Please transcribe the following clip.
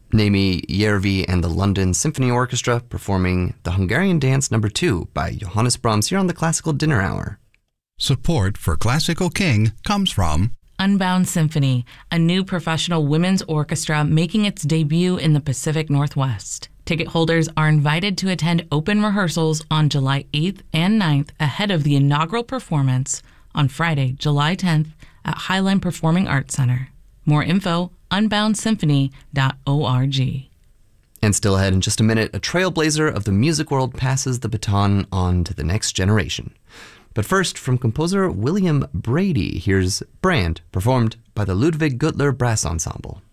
Némi Järvi and the London Symphony Orchestra performing the Hungarian Dance No. 2 by Johannes Brahms here on the Classical Dinner Hour. Support for Classical King comes from Unbound Symphony, a new professional women's orchestra making its debut in the Pacific Northwest. Ticket holders are invited to attend open rehearsals on July 8th and 9th ahead of the inaugural performance on Friday, July 10th at Highline Performing Arts Center. More info, unboundsymphony.org. And still ahead in just a minute, a trailblazer of the music world passes the baton on to the next generation. But first, from composer William Brady, here's Brand, performed by the Ludwig Gürtler Brass Ensemble.